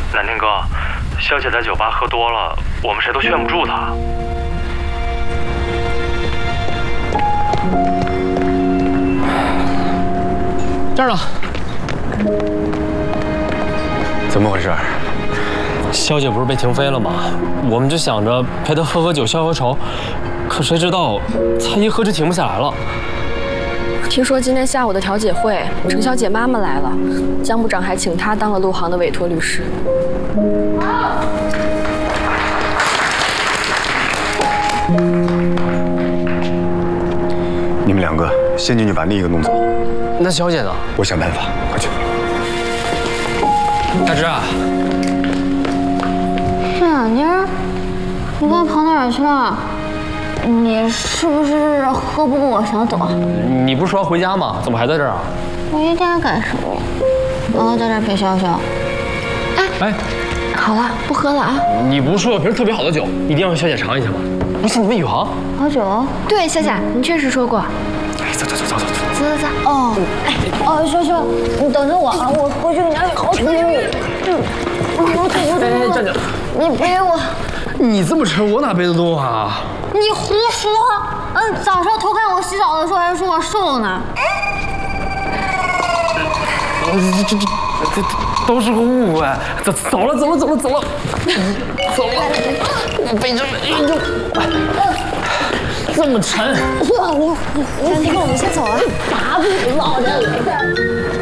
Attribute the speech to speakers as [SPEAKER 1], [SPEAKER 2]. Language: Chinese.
[SPEAKER 1] 南天哥，肖姐在酒吧喝多了，我们谁都劝不住她。
[SPEAKER 2] 这儿呢。
[SPEAKER 3] 怎么回事？
[SPEAKER 2] 肖姐不是被停飞了吗？我们就想着陪她喝喝酒消消愁，可谁知道她一喝就停不下来了。
[SPEAKER 4] 听说今天下午的调解会，程小姐妈妈来了，江部长还请她当了陆航的委托律师。
[SPEAKER 3] 你们两个先进去把另一个弄走。
[SPEAKER 2] 那小姐呢？
[SPEAKER 3] 我想办法，快去。
[SPEAKER 2] 大芝啊，
[SPEAKER 5] 这两天你刚跑哪儿去了？你是不是喝不过想走啊？
[SPEAKER 2] 你不是说要回家吗？怎么还在这儿啊？
[SPEAKER 5] 回家干什么呀？我要在这儿陪潇潇。
[SPEAKER 2] 哎，
[SPEAKER 4] 好了，不喝了啊！
[SPEAKER 2] 你不是说有瓶特别好的酒，一定要让肖姐尝一下吗？不是你问宇航？
[SPEAKER 5] 好酒？
[SPEAKER 4] 对，夏夏，你确实说过。
[SPEAKER 3] 哎，走。
[SPEAKER 5] 哦，潇潇，你等着我啊，我回去给你拿好酒。
[SPEAKER 2] 哎，站着！
[SPEAKER 5] 你背我。
[SPEAKER 2] 你这么沉，我哪背得动啊？
[SPEAKER 5] 你胡说！早上偷看我洗澡的时候还说我瘦呢。
[SPEAKER 2] 这都是个误会。走了，我背着这么沉。
[SPEAKER 5] 天哥，我们先走啊。打不老的。